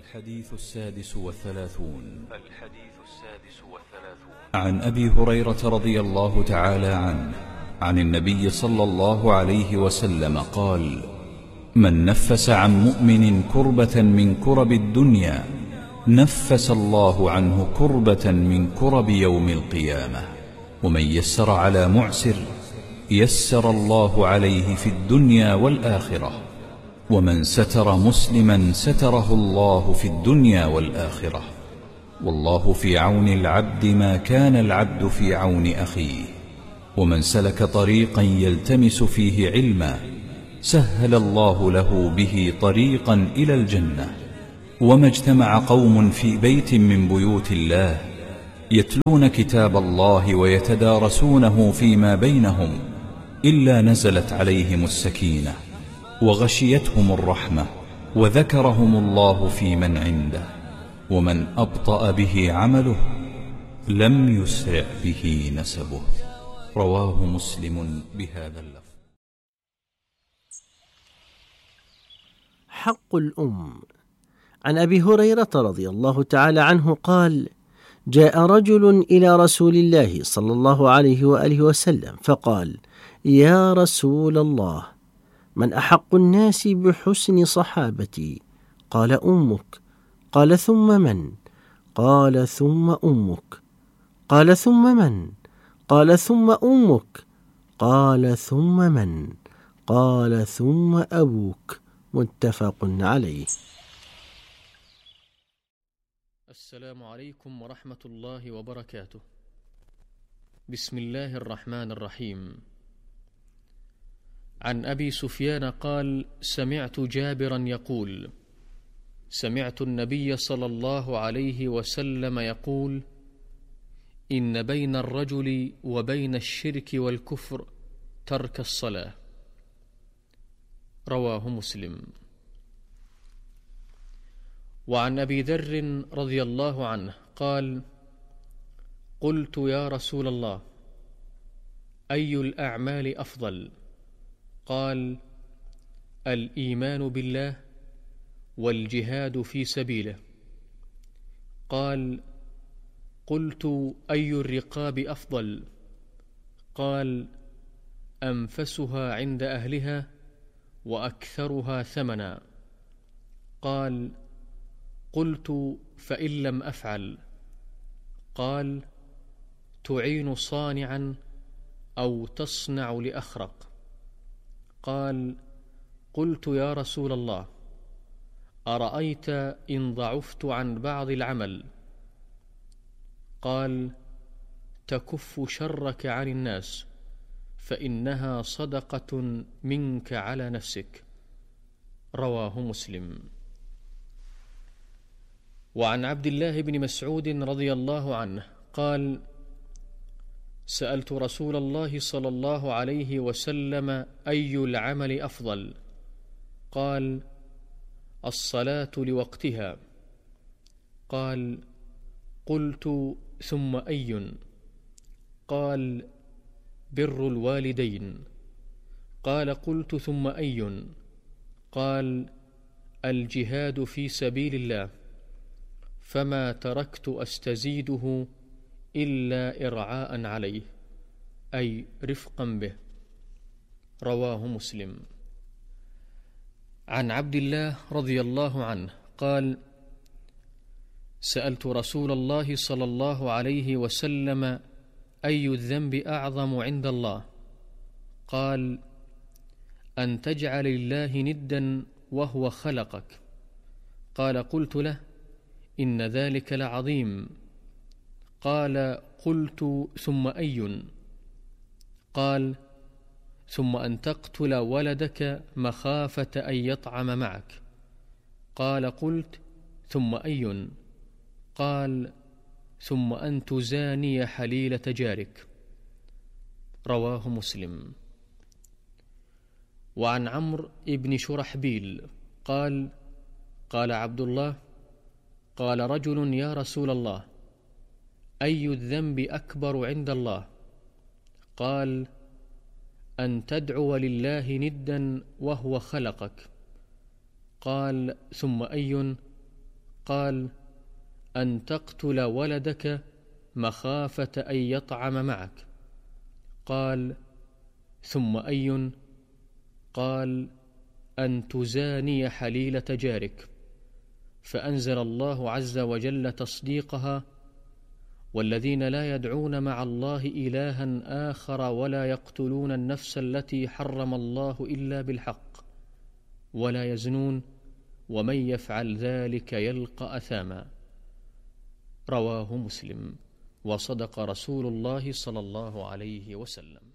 الحديث السادس والثلاثون عن أبي هريرة رضي الله تعالى عنه عن النبي صلى الله عليه وسلم قال: من نفس عن مؤمن كربة من كرب الدنيا نفس الله عنه كربة من كرب يوم القيامة. ومن يسر على معسر يسر الله عليه في الدنيا والآخرة. ومن ستر مسلما ستره الله في الدنيا والآخرة. والله في عون العبد ما كان العبد في عون أخيه. ومن سلك طريقا يلتمس فيه علما سهل الله له به طريقا إلى الجنة. وما اجتمع قوم في بيت من بيوت الله يتلون كتاب الله ويتدارسونه فيما بينهم إلا نزلت عليهم السكينة وغشيتهم الرحمة وذكرهم الله في من عنده. ومن أبطأ به عمله لم يسرع به نسبه. رواه مسلم بهذا اللفظ. حق الأم. عن أبي هريرة رضي الله تعالى عنه قال: جاء رجل إلى رسول الله صلى الله عليه وآله وسلم فقال: يا رسول الله، من أحق الناس بحسن صحابتي؟ قال: أمك. قال: ثم من؟ قال: ثم أمك. قال: ثم من؟ قال: ثم أمك. قال: ثم من؟ قال: ثم أبوك. متفق عليه. السلام عليكم ورحمة الله وبركاته. بسم الله الرحمن الرحيم. عن أبي سفيان قال: سمعت جابرا يقول: سمعت النبي صلى الله عليه وسلم يقول: إن بين الرجل وبين الشرك والكفر ترك الصلاة. رواه مسلم. وعن أبي ذر رضي الله عنه قال: قلت يا رسول الله، أي الأعمال أفضل؟ قال: الإيمان بالله والجهاد في سبيله. قال: قلت أي الرقاب أفضل؟ قال: أنفسها عند أهلها وأكثرها ثمنا. قال: قلت فإن لم أفعل؟ قال: تعين صانعا أو تصنع لأخرق. قال: قلت يا رسول الله، أرأيت إن ضعفت عن بعض العمل؟ قال: تكف شرك عن الناس فإنها صدقة منك على نفسك. رواه مسلم. وعن عبد الله بن مسعود رضي الله عنه قال: سألت رسول الله صلى الله عليه وسلم أي العمل أفضل؟ قال: الصلاة لوقتها. قال: قلت ثم أي؟ قال: بر الوالدين. قال: قلت ثم أي؟ قال: الجهاد في سبيل الله، فما تركت أستزيده إلا إرعاء عليه، أي رفقا به. رواه مسلم. عن عبد الله رضي الله عنه قال: سألت رسول الله صلى الله عليه وسلم أي الذنب أعظم عند الله؟ قال: أن تجعل الله ندا وهو خلقك. قال: قلت له: إن ذلك لعظيم. قال: قلت ثم أي؟ قال: ثم أن تقتل ولدك مخافة أن يطعم معك. قال: قلت ثم أي؟ قال: ثم أن تزاني حليلة جارك. رواه مسلم. وعن عمرو بن شرحبيل قال: قال عبد الله: قال رجل: يا رسول الله، أي الذنب أكبر عند الله؟ قال: أن تدعو لله ندا وهو خلقك. قال: ثم أي؟ قال: أن تقتل ولدك مخافة أن يطعم معك. قال: ثم أي؟ قال: أن تزاني حليلة جارك. فأنزل الله عز وجل تصديقها: والذين لا يدعون مع الله إلها آخر ولا يقتلون النفس التي حرم الله إلا بالحق ولا يزنون ومن يفعل ذلك يلقى أثاما. رواه مسلم. وصدق رسول الله صلى الله عليه وسلم.